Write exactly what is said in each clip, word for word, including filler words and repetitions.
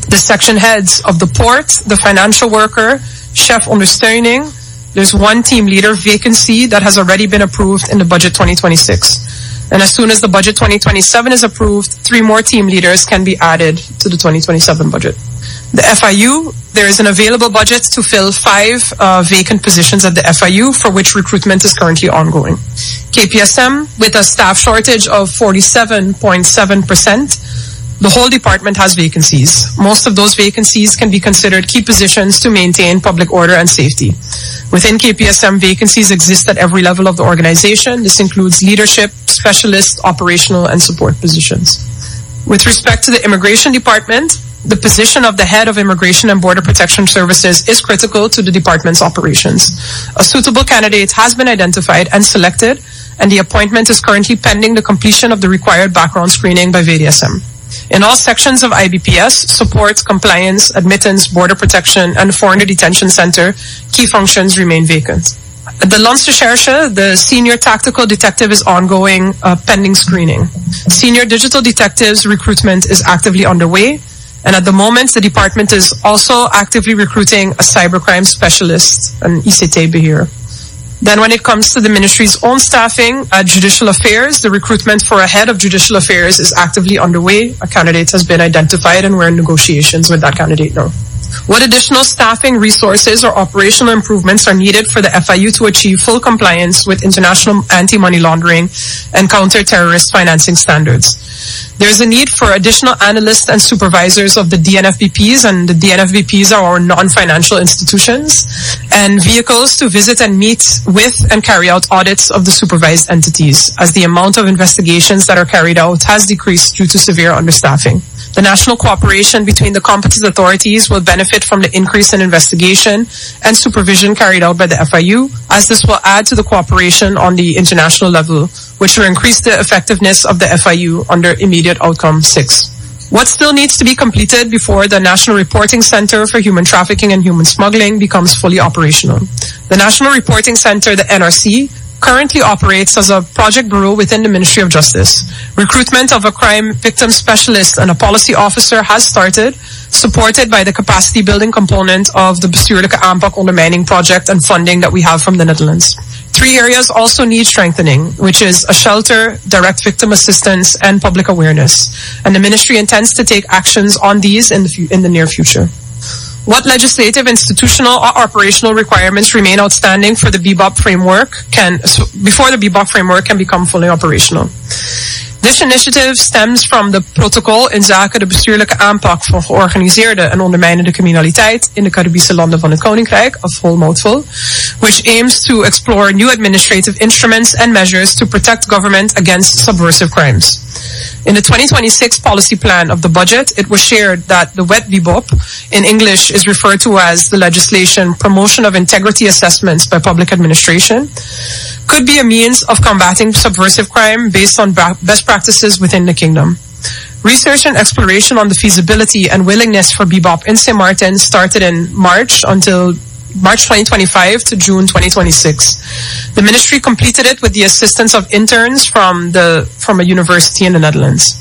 The section heads of the port, the financial worker, chef ondersteuning, there's one team leader vacancy that has already been approved in the budget twenty twenty-six. And as soon as the budget twenty twenty-seven is approved, three more team leaders can be added to the twenty twenty-seven budget. The F I U, there is an available budget to fill five uh, vacant positions at the F I U, for which recruitment is currently ongoing. K P S M, with a staff shortage of forty-seven point seven percent, the whole department has vacancies. Most of those vacancies can be considered key positions to maintain public order and safety. Within K P S M, vacancies exist at every level of the organization. This includes leadership, specialist, operational, and support positions. With respect to the immigration department, the position of the head of Immigration and Border Protection Services is critical to the department's operations. A suitable candidate has been identified and selected, and the appointment is currently pending the completion of the required background screening by V D S M. In all sections of I B P S, support, compliance, admittance, border protection, and foreigner detention center, key functions remain vacant. At the Landsrecherche, the senior tactical detective is ongoing, uh, pending screening. Senior digital detectives recruitment is actively underway. And at the moment, the department is also actively recruiting a cybercrime specialist, an I C T beheer. Then when it comes to the ministry's own staffing at Judicial Affairs, the recruitment for a head of Judicial Affairs is actively underway. A candidate has been identified and we're in negotiations with that candidate now. What additional staffing, resources, or operational improvements are needed for the F I U to achieve full compliance with international anti-money laundering and counter-terrorist financing standards? There is a need for additional analysts and supervisors of the D N F B Ps, and the D N F B Ps are our non-financial institutions, and vehicles to visit and meet with and carry out audits of the supervised entities, as the amount of investigations that are carried out has decreased due to severe understaffing. The national cooperation between the competent authorities will benefit from the increase in investigation and supervision carried out by the F I U, as this will add to the cooperation on the international level, which will increase the effectiveness of the F I U under immediate outcome six. What still needs to be completed before the National Reporting Center for Human Trafficking and Human Smuggling becomes fully operational? The National Reporting Center, the N R C, currently operates as a project bureau within the Ministry of Justice. Recruitment of a crime victim specialist and a policy officer has started, supported by the capacity building component of the Bestuurlijke Aanpak Ondermijning project and funding that we have from the Netherlands. Three areas also need strengthening, which is a shelter, direct victim assistance, and public awareness. And the ministry intends to take actions on these in the, fu- in the near future. What legislative, institutional, or operational requirements remain outstanding for the B B O P framework can, so before the B B O P framework can become fully operational? This initiative stems from the protocol in zake de bestuurlijke aanpak van georganiseerde en ondermijnende criminaliteit in de Caribische landen van het Koninkrijk, a full mouthful, which aims to explore new administrative instruments and measures to protect government against subversive crimes. In the twenty twenty-six policy plan of the budget, it was shared that the Wet B B O P, in English, is referred to as the legislation Promotion of Integrity Assessments by Public Administration, could be a means of combating subversive crime based on best practices within the kingdom. Research and exploration on the feasibility and willingness for B B O P in Saint Martin started in March until March twenty twenty-five to June twenty twenty-six. The ministry completed it with the assistance of interns from the from a university in the Netherlands.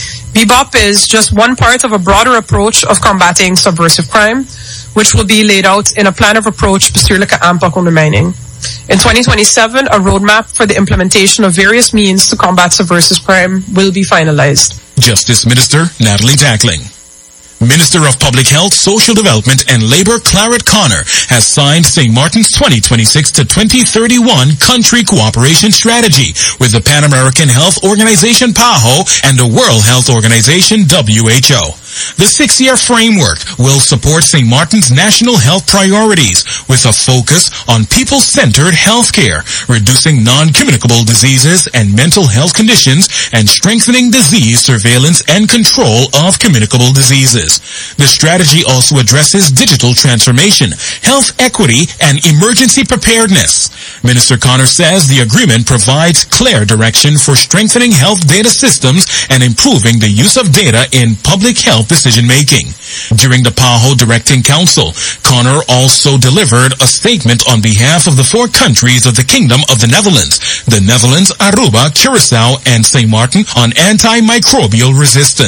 B B O P is just one part of a broader approach of combating subversive crime, which will be laid out in a plan of approach Bestuurlijke Aanpak Ondermijning. In twenty twenty-seven, a roadmap for the implementation of various means to combat subversive crime will be finalized. Justice Minister Natalie Tackling. Minister of Public Health, Social Development and Labor Claret Connor has signed Saint Martin's twenty twenty-six to twenty thirty-one Country Cooperation Strategy with the Pan American Health Organization P A H O and the World Health Organization W H O. The six-year framework will support Saint Martin's national health priorities with a focus on people-centered healthcare, reducing non-communicable diseases and mental health conditions, and strengthening disease surveillance and control of communicable diseases. The strategy also addresses digital transformation, health equity, and emergency preparedness. Minister Connor says the agreement provides clear direction for strengthening health data systems and improving the use of data in public health decision-making. During the P A H O Directing Council, Connor also delivered a statement on behalf of the four countries of the Kingdom of the Netherlands, the Netherlands, Aruba, Curaçao, and Saint Martin on antimicrobial resistance.